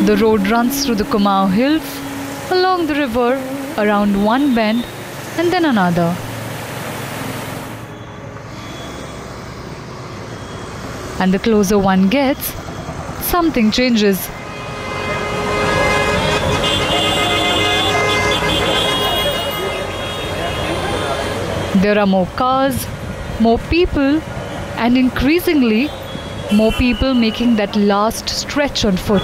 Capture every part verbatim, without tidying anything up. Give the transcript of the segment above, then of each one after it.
The road runs through the Kumaon Hills, along the river, around one bend and then another. And the closer one gets, something changes. There are more cars, more people, and increasingly more people making that last stretch on foot.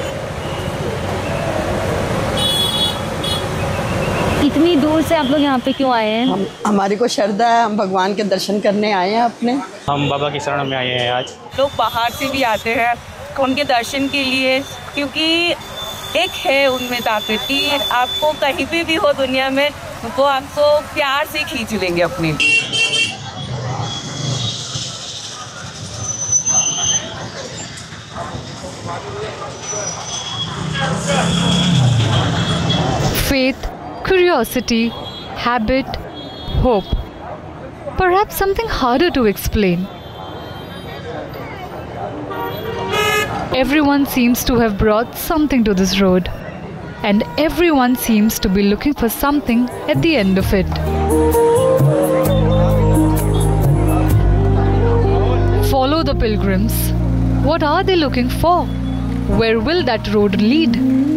इतनी दूर से आप लोग यहाँ पे क्यों आए हैं? हम हमारी को श्रद्धा है, हम भगवान के दर्शन करने आए हैं अपने। हम बाबा की शरण में आए हैं आज। लोग बाहर से भी आते हैं उनके दर्शन के लिए, क्योंकि एक है उनमें ताकत कि आपको कहीं पे भी हो दुनिया में वो आपको प्यार से खींच लेंगे अपने लिए। Faith, curiosity, habit, hope. Perhaps something harder to explain. Everyone seems to have brought something to this road, and everyone seems to be looking for something at the end of it. Follow the pilgrims. What are they looking for? Where will that road lead?